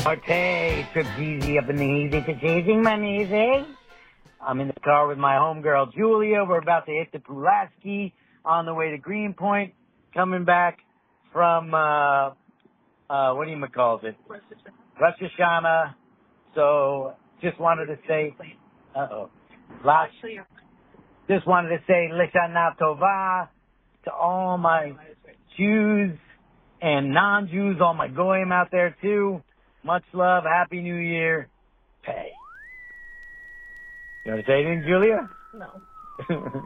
Hey, Trip's easy up in the easy for chasing money, easy. I'm in the car with my homegirl, Julia. We're about to hit the Pulaski on the way to Greenpoint, coming back from, what do you call it? Rosh Hashanah. So, just wanted to say, just wanted to say Lishana Tova to all my Jews and non-Jews, all my goyim out there too. Much love. Happy New Year. Pay. You want to say anything, Julia? No.